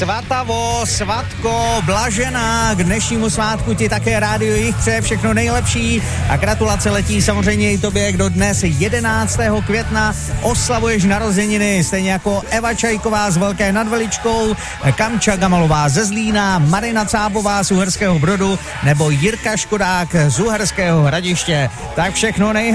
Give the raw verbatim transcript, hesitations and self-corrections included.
Svatavo, Svatko, Blažená, k dnešnímu svátku ti také Rádio Jich přeje všechno nejlepší a gratulace letí samozřejmě i tobě, kdo dnes jedenáctého května oslavuješ narozeniny, stejně jako Eva Čajková z Velké nad Veličkou, Kamča Gamalová ze Zlína, Marina Cábová z Uherského Brodu nebo Jirka Škodák z Uherského Hradiště. Tak všechno nejhezčí.